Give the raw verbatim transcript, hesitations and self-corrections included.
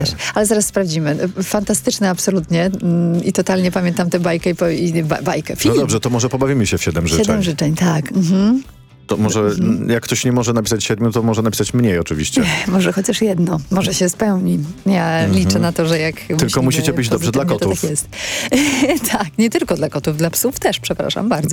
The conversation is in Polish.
Ale zaraz sprawdzimy. Fantastyczne absolutnie mm, i totalnie pamiętam tę bajkę i, po, i ba, bajkę. Film. No dobrze, to może pobawimy się w siedem życzeń. Siedem życzeń, tak. Mhm. To może, jak ktoś nie może napisać siedmiu, to może napisać mniej oczywiście. Może chociaż jedno. Może się spełni. Ja mhm. liczę na to, że jak Tylko musicie być dobrze dla kotów. Tak jest. Tak, nie tylko dla kotów, dla psów też, przepraszam bardzo.